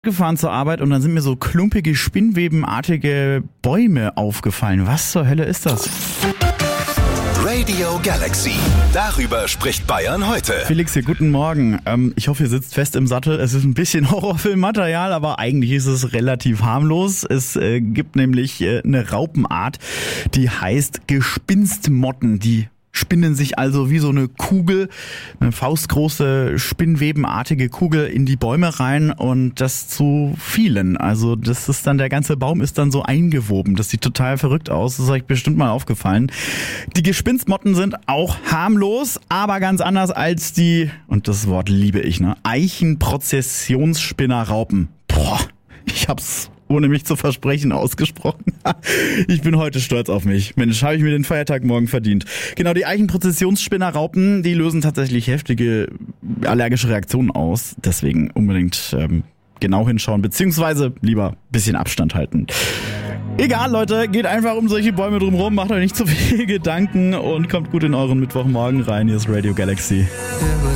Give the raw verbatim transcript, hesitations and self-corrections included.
gefahren zur Arbeit und dann sind mir so klumpige, spinnwebenartige Bäume aufgefallen. Was zur Hölle ist das? Radio Galaxy. Darüber spricht Bayern heute. Felix hier, guten Morgen. Ähm, ich hoffe, ihr sitzt fest im Sattel. Es ist ein bisschen Horrorfilmmaterial, aber eigentlich ist es relativ harmlos. Es äh, gibt nämlich äh, eine Raupenart, die heißt Gespinstmotten. Die spinnen sich also wie so eine Kugel, eine faustgroße, spinnwebenartige Kugel in die Bäume rein und das zu vielen. Also das ist dann, der ganze Baum ist dann so eingewoben. Das sieht total verrückt aus. Das ist euch bestimmt mal aufgefallen. Die Gespinstmotten sind auch harmlos, aber ganz anders als die, und das Wort liebe ich, ne, Eichenprozessionsspinnerraupen. Boah, ich hab's ohne mich zu versprechen ausgesprochen. Ich bin heute stolz auf mich. Mensch, habe ich mir den Feiertag morgen verdient. Genau, die Eichenprozessionsspinnerraupen, die lösen tatsächlich heftige allergische Reaktionen aus. Deswegen unbedingt ähm, genau hinschauen, beziehungsweise lieber ein bisschen Abstand halten. Egal, Leute, geht einfach um solche Bäume drumherum, macht euch nicht zu viel Gedanken und kommt gut in euren Mittwochmorgen rein. Hier ist Radio Galaxy.